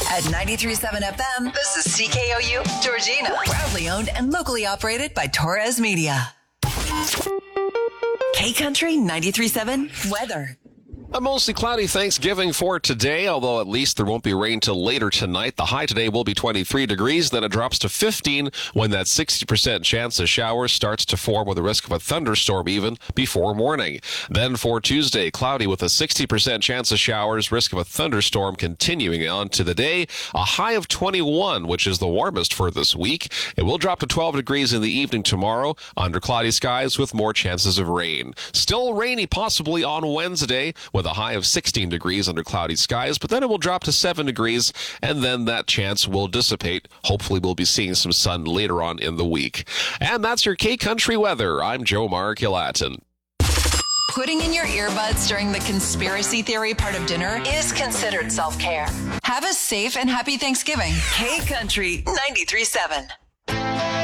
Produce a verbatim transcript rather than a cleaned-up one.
At ninety-three point seven F M, this is C K O U, Georgina. Proudly owned and locally operated by Torres Media. K-Country ninety-three point seven weather. A mostly cloudy Thanksgiving for today, although at least there won't be rain till later tonight. The high today will be twenty-three degrees, then it drops to fifteen when that sixty percent chance of showers starts to form with a risk of a thunderstorm even before morning. Then for Tuesday, cloudy with a sixty percent chance of showers, risk of a thunderstorm continuing on to the day. A high of twenty-one, which is the warmest for this week. It will drop to twelve degrees in the evening tomorrow under cloudy skies with more chances of rain. Still rainy possibly on Wednesday, with a high of sixteen degrees under cloudy skies, but then it will drop to seven degrees, and then that chance will dissipate. Hopefully we'll be seeing some sun later on in the week. And that's your K-Country weather. I'm Joe Mark-Yalatin. Putting in your earbuds during the conspiracy theory part of dinner is considered self-care. Have a safe and happy Thanksgiving. K-Country ninety-three point seven.